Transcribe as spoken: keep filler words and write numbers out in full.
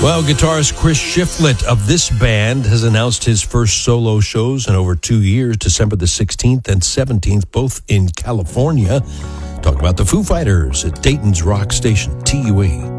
Well, guitarist Chris Shiflett of this band has announced his first solo shows in over two years, December the sixteenth and seventeenth, both in California. Talk about the Foo Fighters at Dayton's Rock Station, T U A.